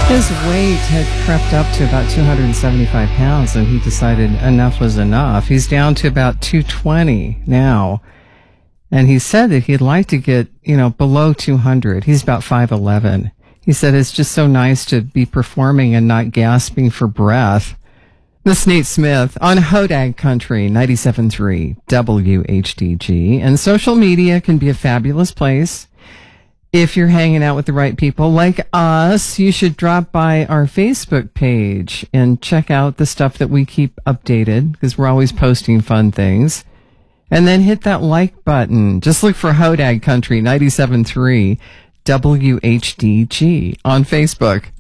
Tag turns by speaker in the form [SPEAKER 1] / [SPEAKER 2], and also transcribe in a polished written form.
[SPEAKER 1] His weight had crept up to about 275 pounds, and he decided enough was enough. He's down to about 220 now. And he said that he'd like to get, below 200. He's about 5'11". He said it's just so nice to be performing and not gasping for breath. This is Nate Smith on Hodag Country 97.3 WHDG. And social media can be a fabulous place. If you're hanging out with the right people like us, you should drop by our Facebook page and check out the stuff that we keep updated because we're always posting fun things. And then hit that like button. Just look for Hodag Country 97.3 WHDG on Facebook.